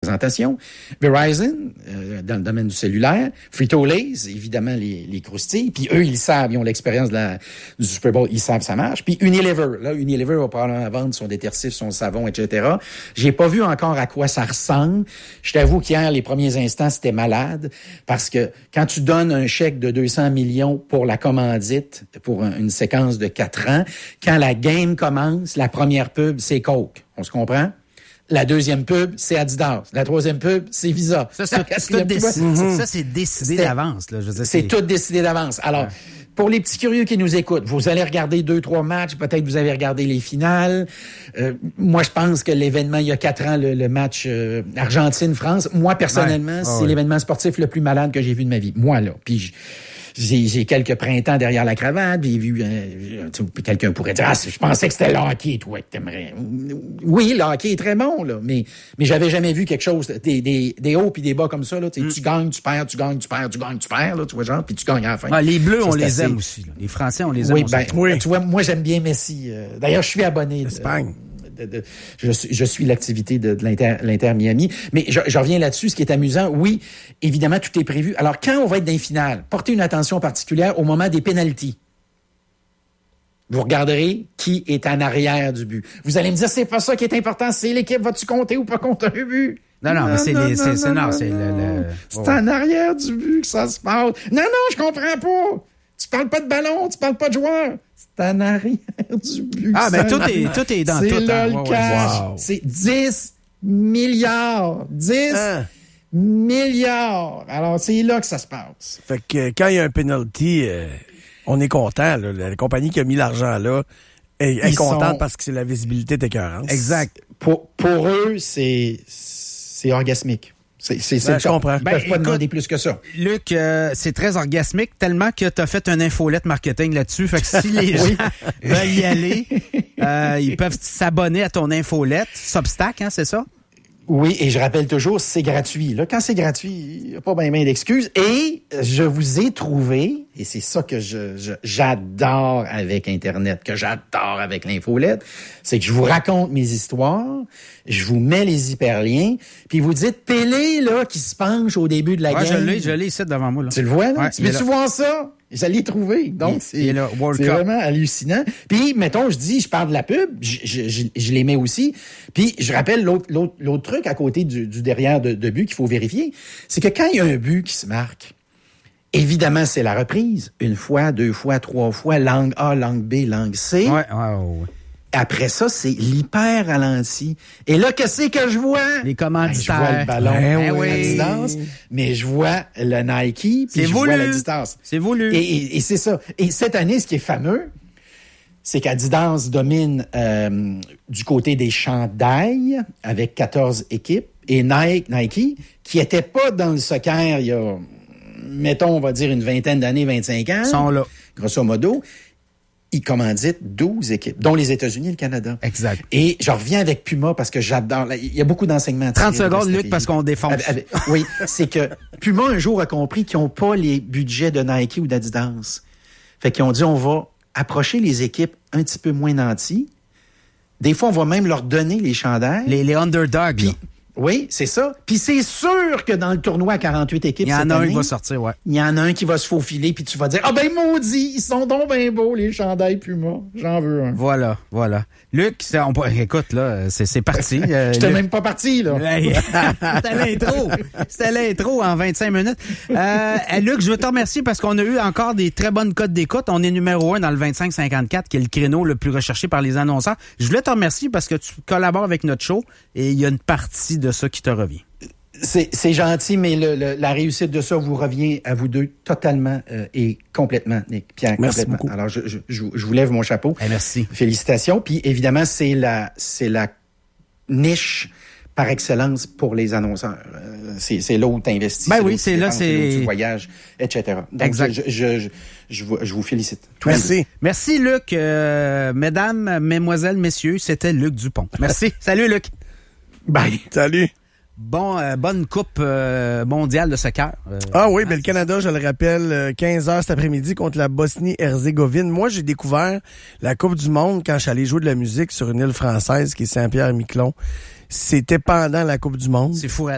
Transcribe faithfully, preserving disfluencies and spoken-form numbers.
représentation. Verizon, euh, dans le domaine du cellulaire. Frito-Lays, évidemment, les, les croustilles. Puis eux, ils savent, ils ont l'expérience de la, du Super Bowl, ils savent ça marche. Puis Unilever, là, Unilever va probablement vendre son détergif, son savon, et cetera. J'ai pas vu encore à quoi ça ressemble. Je t'avoue qu'hier, les premiers instants, c'était malade. Parce que quand tu donnes un chèque de deux cents millions pour la commandite, pour une séquence de quatre ans, quand la game commence, la première pub, c'est Coke. On se comprend? La deuxième pub, c'est Adidas. La troisième pub, c'est Visa. Ça, c'est, tout déc- mm-hmm. ça, c'est décidé c'est, d'avance. Là, je veux dire, c'est, c'est tout décidé d'avance. Alors, ouais. Pour les petits curieux qui nous écoutent, vous allez regarder deux, trois matchs. Peut-être vous avez regardé les finales. Euh, moi, je pense que l'événement, il y a quatre ans, le, le match euh, Argentine-France, moi, personnellement, ouais. oh, c'est ouais. l'événement sportif le plus malade que j'ai vu de ma vie. Moi, là. Puis, je, J'ai, j'ai quelques printemps derrière la cravate, j'ai vu, euh, quelqu'un pourrait dire, ah, je pensais que c'était le hockey, toi, que t'aimerais. Oui, le hockey est très bon, là, mais, mais j'avais jamais vu quelque chose, des, des, des hauts puis des bas comme ça, là, mm. tu gagnes, tu perds, tu gagnes, tu perds, tu gagnes, tu perds, là, tu vois, genre, puis tu gagnes à la fin. Ah, les Bleus, ça, on les assez... aime aussi, là. Les Français, on les aime oui, aussi. Ben, oui, tu vois, moi, j'aime bien Messi. Euh, d'ailleurs, je suis abonné. D'Espagne. De, de, je, je suis l'activité de, de l'Inter, l'Inter Miami. Mais je, je reviens là-dessus, ce qui est amusant. Oui, évidemment, tout est prévu. Alors, quand on va être dans les finales, portez une attention particulière au moment des pénaltys. Vous regarderez qui est en arrière du but. Vous allez me dire, c'est pas ça qui est important, c'est l'équipe, vas-tu compter ou pas compter un but? Non, non, non mais c'est non, les, non, c'est, non, c'est, non, non, c'est non. le, le... C'est oh. en arrière du but que ça se passe. Non, non, je comprends pas. Tu parles pas de ballon, tu parles pas de joueur. C'est en arrière du but. Ah, ben tout est, tout est dans c'est tout. C'est là hein. le ouais, cash. Wow. C'est dix milliards. dix hein? milliards. Alors, c'est là que ça se passe. Fait que quand il y a un penalty, euh, on est content. Là. La compagnie qui a mis l'argent là est, est contente sont... parce que c'est la visibilité d'écœurance. Exact. Pour, pour eux, c'est, c'est orgasmique. C'est, c'est, c'est ben, je comprends. Ils peuvent ben, pas écoute, demander plus que ça. Luc, euh, c'est très orgasmique, tellement que tu as fait un infolette marketing là-dessus. Fait que si les gens veulent y aller, euh, ils peuvent s'abonner à ton infolette. Substack, hein, c'est ça? Oui, et je rappelle toujours, c'est gratuit. Là, quand c'est gratuit, il n'y a pas bien ben d'excuses. Et je vous ai trouvé, et c'est ça que je, je j'adore avec Internet, que j'adore avec l'infolette, c'est que je vous raconte mes histoires, je vous mets les hyperliens, puis vous dites Pelé, là, qui se penche au début de la ouais, game. Je l'ai, je l'ai ici devant moi. Là. Tu le vois, là? Ouais, tu peux-tu voir ça? Je l'ai trouvé. Donc, il, c'est, il est là, c'est vraiment hallucinant. Puis, mettons, je dis, je parle de la pub, je, je, je, je les mets aussi. Puis, je rappelle l'autre, l'autre, l'autre truc à côté du, du derrière de, de but qu'il faut vérifier, c'est que quand il y a un but qui se marque, évidemment, c'est la reprise. Une fois, deux fois, trois fois, langue A, langue B, langue C. Ouais, ouais, ouais. Après ça, c'est l'hyper ralenti. Et là, qu'est-ce que je vois? Les commanditaires. Ben, je vois le ballon ben oui. Adidas, mais je vois le Nike, puis c'est je voulu. vois l'Adidas. C'est voulu. Et, et, et c'est ça. Et cette année, ce qui est fameux, c'est qu'Adidas domine euh, du côté des chandails avec quatorze équipes, et Nike, Nike qui était pas dans le soccer il y a, mettons, on va dire une vingtaine d'années, vingt-cinq ans. Ils sont là. Grosso modo. Ils commanditent douze équipes, dont les États-Unis et le Canada. Exact. Et je reviens avec Puma parce que j'adore. Il y a beaucoup d'enseignements. trente secondes, Luc, parce qu'on défonce. Avec, avec, oui, c'est que Puma, un jour, a compris qu'ils n'ont pas les budgets de Nike ou d'Adidas. Fait qu'ils ont dit, on va approcher les équipes un petit peu moins nantis. Des fois, on va même leur donner les chandails. Les, les underdogs, Puis, là. Oui, c'est ça. Puis c'est sûr que dans le tournoi à quarante-huit équipes, il y en cette a année, un qui va sortir, ouais. Il y en a un qui va se faufiler, puis tu vas dire, ah ben maudit, ils sont donc bien beaux, les chandails Puma. J'en veux un. Voilà, voilà. Luc, c'est, on, écoute, là, c'est, c'est parti. Euh, J'étais Luc... même pas parti, là. C'était l'intro. C'était l'intro en vingt-cinq minutes. Euh, Luc, je veux te remercier parce qu'on a eu encore des très bonnes cotes d'écoute. On est numéro un dans le vingt-cinq cinquante-quatre, qui est le créneau le plus recherché par les annonceurs. Je voulais te remercier parce que tu collabores avec notre show et il y a une partie de ça qui te revient. C'est, c'est gentil, mais le, le, la réussite de ça vous revient à vous deux totalement euh, et complètement, Nick, Pierre. Merci complètement. beaucoup. Alors, je, je, je, je vous lève mon chapeau. Hey, merci. Félicitations. Puis, évidemment, c'est la, c'est la niche par excellence pour les annonceurs. Euh, c'est, c'est là où tu investis. Ben c'est oui, là c'est là, c'est... là où tu voyages, et cetera. Donc, exact. Je, je, je, je, vous, je vous félicite. Merci. Merci, Luc. Euh, mesdames, mesdemoiselles, messieurs, c'était Luc Dupont. Merci. Salut, Luc. Bye. Salut. Bon, euh, bonne coupe euh, mondiale de soccer. Euh, ah oui, mais le Canada, je le rappelle, quinze heures cet après-midi contre la Bosnie-Herzégovine. Moi, j'ai découvert la Coupe du Monde quand je suis allé jouer de la musique sur une île française qui est Saint-Pierre-Miquelon. C'était pendant la Coupe du Monde. C'est fou.